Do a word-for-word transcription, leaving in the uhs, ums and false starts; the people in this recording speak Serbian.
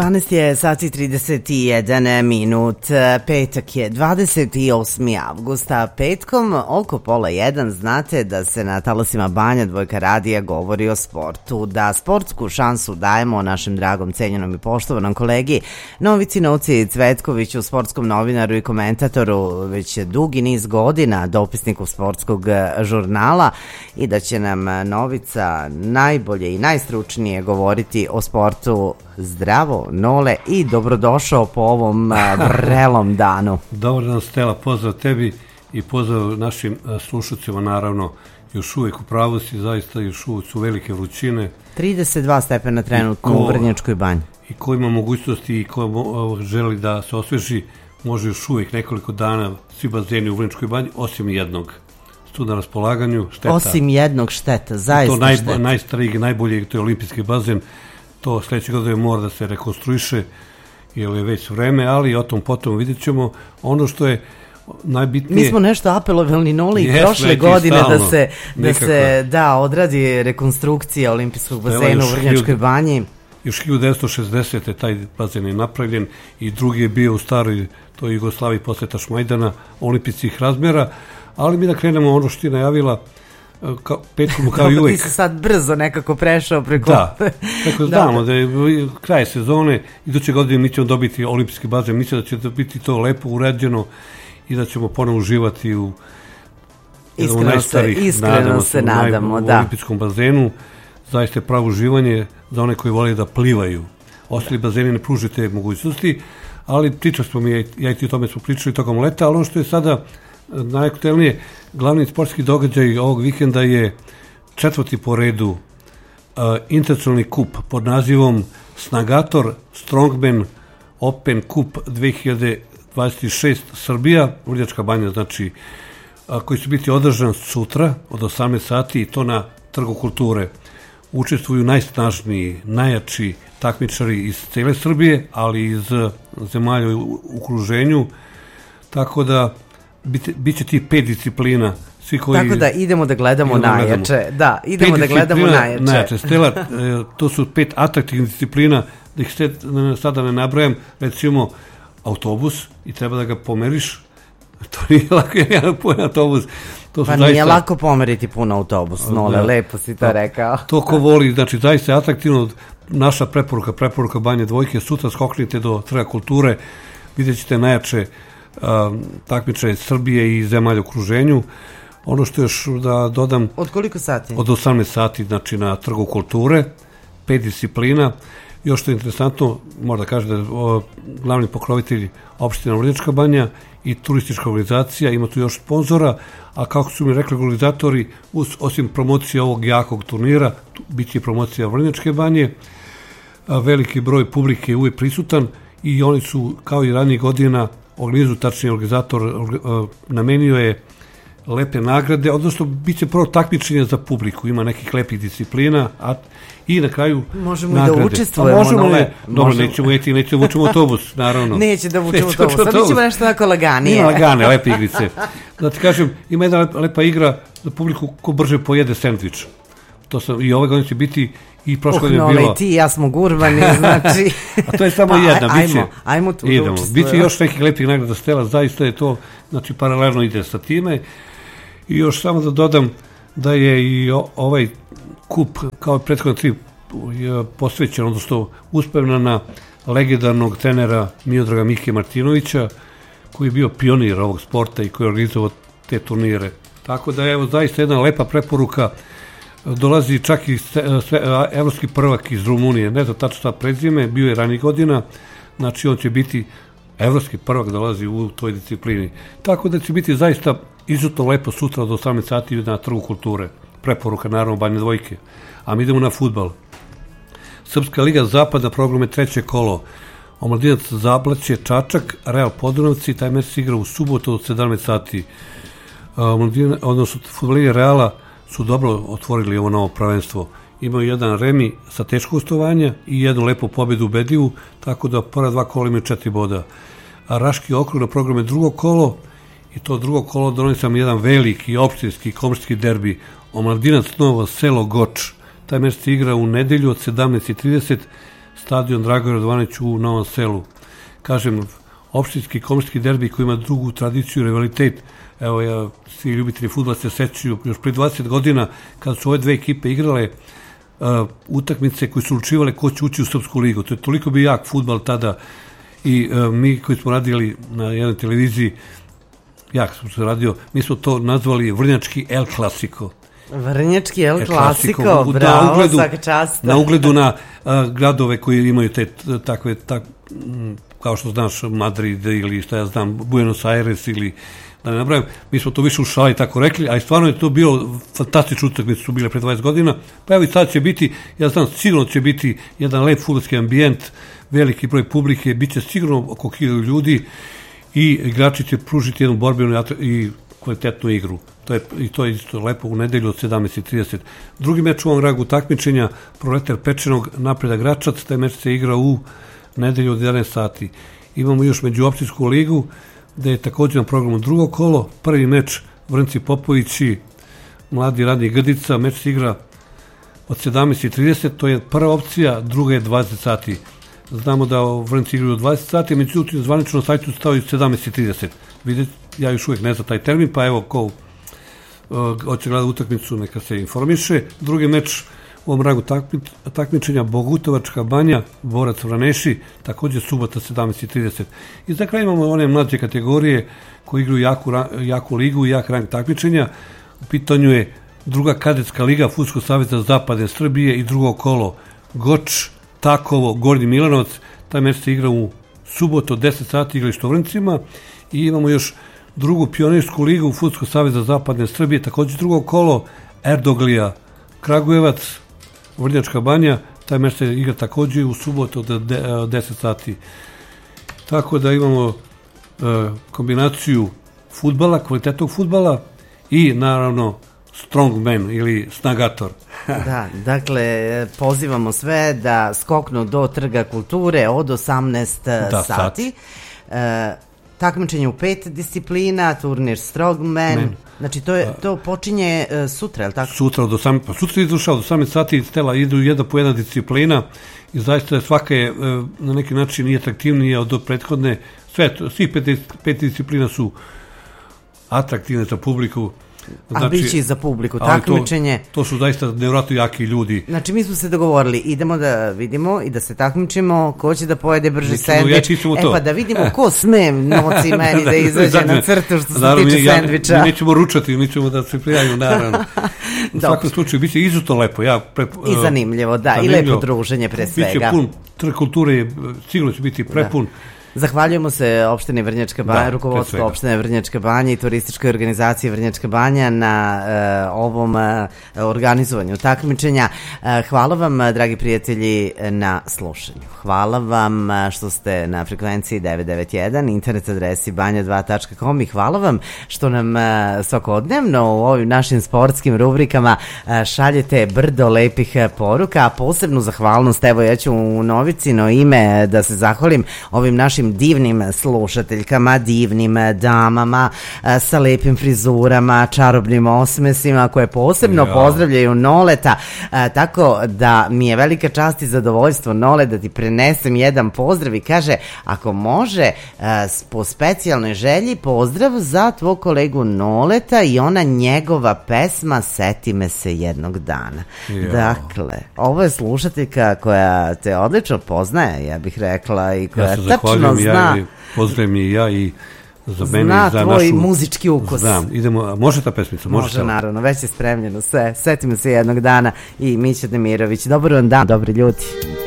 dvanaest je sati trideset jedan minut, petak je dvadeset osmi avgusta, petkom oko pola jedan znate da se na talasima Banja Dvojka radija govori o sportu, da sportsku šansu dajemo našem dragom, cenjenom i poštovanom kolegi Novici Noci Cvetkoviću, sportskom novinaru i komentatoru već dugi niz godina, dopisniku sportskog žurnala, i da će nam Novica najbolje i najstručnije govoriti o sportu. Zdravo, Nole, i dobrodošao po ovom vrelom danu. Dobar dan, Stela, pozdrav tebi i pozdrav našim slušacima, naravno, još uvijek u pravu si, zaista još uvijek su velike vrućine. trideset dva stepena trenutno u Vrnjačkoj Banji. I ko ima mogućnosti i ko želi da se osveži, može još uvijek nekoliko dana svi bazeni u Vrnjačkoj Banji, osim jednog. Tu na raspolaganju, šteta. Osim jednog šteta, zaista to naj, šteta. Najstariji, najbolji, to je olimpijski bazen. To sljedeće godine mora da se rekonstruiše, jer je već vreme, ali o tom potom vidjet ćemo. Ono što je najbitnije... Mi smo nešto apelovali, Noli, i prošle godine stalno, da se da se da odradi rekonstrukcija olimpijskog bazena u Vrnjačkoj Banji. Još hiljadu devetsto šezdesete. taj bazen je napravljen i drugi je bio u staroj toj Jugoslaviji posle Tašmajdana, olimpijskih razmjera, ali mi da krenemo ono što ti najavila, Ka, petkom kao i uvijek. Ti si sad brzo nekako prešao preko... Da, tako znamo da je kraj sezone, iduće godine mi ćemo dobiti olimpijski bazen, mislim da će da biti to lepo urađeno i da ćemo ponovo uživati u iskreno najstarih, se, iskreno nadamo se nadamo, naj, da. u olimpijskom bazenu. Zaista je pravo uživanje za one koji vole da plivaju. Ostali bazeni ne pruže te mogućnosti, ali pričali smo mi, ja i ti o tome smo pričali tokom leta, ali ono što je sada najaktuelnije, glavni sportski događaj ovog vikenda je četvrti po redu uh, internacionalni kup pod nazivom Snagator Strongman Open Cup dve hiljade dvadeset šest Srbija, Vrnjačka Banja, znači, uh, koji će biti održan sutra od osamnaest sati i to na Trgu kulture. Učestvuju najsnažniji, najjači takmičari iz cele Srbije, ali i iz zemalja u okruženju, tako da bit će ti pet disciplina. Svi koji Tako da idemo da gledamo najjače. Da, idemo da gledamo najjače. najjače. Stela, to su pet atraktivnih disciplina, da ih sada ne nabrajam, recimo autobus i treba da ga pomeriš. To nije lako, jedan pun autobus. To pa nije zaista lako pomeriti pun autobus, Nole, da, lepo si to da, rekao. To ko voli, znači zaista je atraktivno. Naša preporuka, preporuka Banje Dvojke, sutra skoknite do Trga kulture, vidjet ćete najjače Uh, takmičare Srbije i zemalja u okruženju. Ono što još da dodam... Od koliko sati? Od osamnaest sati, znači na Trgu kulture, pet disciplina. Još što je interesantno, mora da kaže da je o, glavni pokrovitelj opština Vrnjačka Banja i turistička organizacija, ima tu još sponzora, a kako su mi rekli organizatori, uz, osim promocije ovog jakog turnira, bit će promocija Vrnjačke Banje, a, veliki broj publike je uvijek prisutan i oni su, kao i ranijih godina, organizu, tačnije organizator uh, namenio je lepe nagrade, odnosno bit će prvo takmičenje za publiku, ima nekih lepih disciplina, a i na kraju možemo nagrade. Da učestvujemo. A možemo ne, dobro, nećemo jeti, nećemo da vučemo autobus, naravno. Neće da vučemo autobus, a bit ćemo nešto tako laganije. Ima lagane, lepe igrice. Da ti kažem, ima jedna lepa igra za publiku ko brže pojede sendvič. To sam, i ove godine će biti i prošle godine uh, bilo... No, ti i ja smo gurbani, znači... A to je samo pa, jedna, aj, biće... Ajmo, ajmo tu idemo. da učestvujemo. Biće još nekih lepih nagrada Stela, zaista je to, znači, paralelno ide sa time. I još samo da dodam da je i o, ovaj kup, kao i prethodne tri, posvećen, odnosno uspevna na legendarnog trenera Miodraga Mike Martinovića, koji je bio pionir ovog sporta i koji je organizovao te turnire. Tako da je, evo, zaista jedna lepa preporuka. Dolazi čak i evropski prvak iz Rumunije, ne znam tačno šta prezime, bio je ranih godina, znači on će biti evropski prvak, dolazi u toj disciplini. Tako da će biti zaista izuzetno lepo sutra od osamnaest sati na Trgu kulture. Preporuka naravno Banje Dvojke. A mi idemo na fudbal. Srpska liga Zapad na programu je treće kolo. Omladinac Zablaće, Čačak, Real Podunavci, taj meč se igra u subotu od sedamnaest sati. Omladina, odnosno fudbaleri Reala su dobro otvorili ovo novo prvenstvo. Imaju jedan remi sa teškog gostovanja i jednu lepu pobedu ubedljivu, tako da pored dva kola imaju četiri boda. A Raški okrug na programu je drugo kolo i to drugo kolo donosi sam jedan veliki opštinski komšijski derbi. Omladinac Novo Selo Goč. Taj meč se igra u nedelju od sedamnaest i trideset. stadion Dragoje Radovanović u Novom Selu. Kažem, opštinski komštinski derbi koji ima drugu tradiciju, rivalitet. Evo, ja, svi ljubitelji fudbala se sećaju još pre dvadeset godina kada su ove dve ekipe igrale uh, utakmice koje su učivale ko će ući u Srpsku ligu. To je toliko bio jak fudbal tada i uh, mi koji smo radili na jednoj televiziji, jak smo se radio, mi smo to nazvali Vrnjački El Clasico. Vrnjački El Clasico, bravo, svaka čast. Na ugledu na uh, gradove koji imaju te takve, tak, m, kao što znaš, Madrid ili šta ja znam, Buenos Aires ili da ne napravim, mi smo to više u šali tako rekli, a i stvarno je to bilo fantastične utakmice su bile pre dvadeset godina, pa evo i sad će biti, ja znam, sigurno će biti jedan lep fudbalski ambijent, veliki broj publike, bit će sigurno oko hiljadu ljudi i igrači će pružiti jednu borbenu i kvalitetnu igru. To je, i to je isto lepo u nedelju od sedamnaest i trideset. Drugi meč u ovom rangu takmičenja, Proletar Pečenog, Napredak Gračac, taj meč se igra u nedelju od jedanaest sati. Imamo još međuopštinsku ligu, gde je također na programu drugo kolo, prvi meč Vrnci Popovići, Mladi Radnik Grdica, meč se igra od sedamnaest i trideset, to je prva opcija, druga je dvadeset sati. Znamo da Vrnci igraju od dvadeset sati, međutim, zvanično na sajtu stavaju sedamnaest i trideset. Vidite, ja još uvijek ne znam taj termin, pa evo, ko uh, hoće gleda utakmicu, neka se informiše. Drugi meč u ovom rangu takmičenja, Bogutovačka banja, Borac Vraneši, također subota sedamnaest i trideset. I za kraj imamo one mlađe kategorije koji igraju jaku, jaku ligu i jak rang takmičenja. U pitanju je druga kadetska liga Fudbalskog saveza Zapadne Srbije i drugo kolo Goč, Takovo, Gornji Milanovac. Taj meč se igra u subotu od deset sati igralište u Vrncima. I imamo još drugu pionirsku ligu Fudbalskog saveza Zapadne Srbije, također drugo kolo Erdoglija, Kragujevac, Vrnjačka banja, taj meč se igra također u subotu od deset sati. Tako da imamo uh, kombinaciju fudbala, kvalitetnog fudbala i naravno strongman ili snagator. Da, dakle, pozivamo sve da skoknu do Trga kulture od osamnaest da, sati. Uh, takmičenje u pet disciplina, turnir strongman. Men. Znači, to, je, to počinje uh, sutra, je li tako? Sutra, od osamnaest, pa sutra je izvršao, od osamnaest sati Stela idu jedna po jedna disciplina i zaista svaka je uh, na neki način i atraktivnija od prethodne. Sve, svih pet, pet disciplina su atraktivne za publiku. Znači, a biće i za publiku takmičenje. To, to su zaista nevjerojatno jaki ljudi. Znači, mi smo se dogovorili, idemo da vidimo i da se takmičimo ko će da pojede brži sendvič. Ja e pa da vidimo ko sme noci meni da izađe na crtu što se naravno, tiče ja, sendviča. Mi nećemo ručati, mi ćemo da se prijavimo, naravno. U svakom slučaju, biće izuzetno lepo. Ja, pre, I zanimljivo, da, zanimljivo. I lepo druženje pre svega. Biće pun, Trg kulture sigurno će biti prepun. Da. Zahvaljujemo se opštini Vrnjačka banja, rukovodstvo opštine Vrnjačka banja i turističkoj organizaciji Vrnjačka banja na uh, ovom uh, organizovanju takmičenja. Uh, hvala vam, dragi prijatelji, na slušanju. Hvala vam što ste na frekvenciji devet devet jedan, internet adresi banja dva tačka com i hvala vam što nam uh, svakodnevno u ovim našim sportskim rubrikama uh, šaljete brdo lepih poruka, a posebnu zahvalnost, evo ja ću u Novicino ime da se zahvalim ovim našim divnim slušateljkama, divnim damama sa lepim frizurama, čarobnim osmesima koje posebno ja. pozdravljaju Noleta, tako da mi je velika čast i zadovoljstvo, Nole, da ti prenesem jedan pozdrav i kaže, ako može po specijalnoj želji pozdrav za tvog kolegu Noleta i ona njegova pesma Seti me se jednog dana. Ja. Dakle, ovo je slušateljka koja te odlično poznaje, ja bih rekla, i koja ja tačno zna. Ja i pozdravim i ja i za mene zna za tvoj našu, muzički ukus. Znam, idemo, može ta pesmica? Može, može naravno, već je spremljeno sve. Setimo se jednog dana i Mića Demirović. Dobar vam dan, dobri ljudi.